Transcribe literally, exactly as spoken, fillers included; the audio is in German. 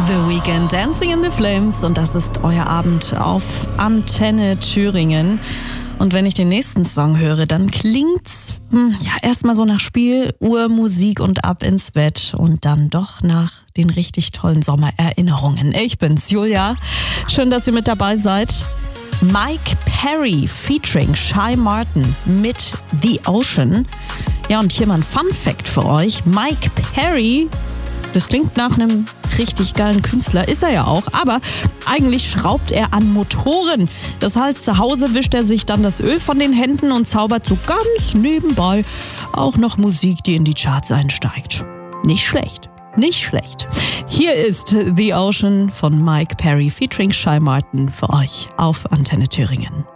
The Weeknd, Dancing in the Flames, und das ist euer Abend auf Antenne Thüringen. Und wenn ich den nächsten Song höre, dann klingt's hm, ja erstmal so nach Spieluhr, Musik und ab ins Bett und dann doch nach den richtig tollen Sommererinnerungen. Ich bin's, Julia. Schön, dass ihr mit dabei seid. Mike Perry featuring Shy Martin mit The Ocean. Ja, und hier mal ein Fun Fact für euch. Mike Perry, das klingt nach einem richtig geilen Künstler, ist er ja auch, aber eigentlich schraubt er an Motoren. Das heißt, zu Hause wischt er sich dann das Öl von den Händen und zaubert so ganz nebenbei auch noch Musik, die in die Charts einsteigt. Nicht schlecht, nicht schlecht. Hier ist The Ocean von Mike Perry featuring Shy Martin für euch auf Antenne Thüringen.